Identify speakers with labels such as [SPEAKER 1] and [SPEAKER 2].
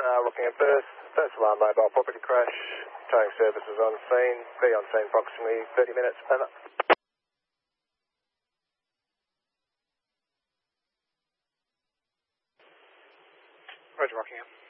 [SPEAKER 1] Rockingham Perth, first alarm mobile property crash, towing services on scene, be on scene approximately 30 minutes, over.
[SPEAKER 2] Roger, Rockingham.